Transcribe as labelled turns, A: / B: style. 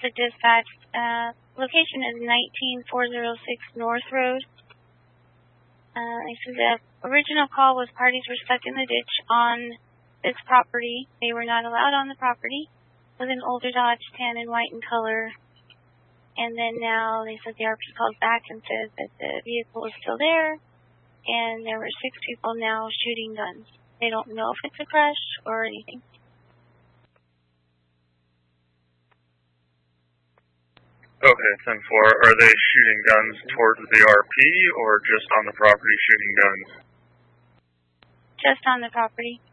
A: to dispatch. Location is 19406 North Road. So the original call was parties were stuck in the ditch on this property. They were not allowed on the property. It was an older Dodge, tan and white in color. And then now they said the RP called back and said that the vehicle was still there. And there were 6 people now shooting guns. They don't know if it's a crush or anything.
B: Okay, 10-4. Are they shooting guns towards the RP or just on the property shooting guns?
A: Just on the property.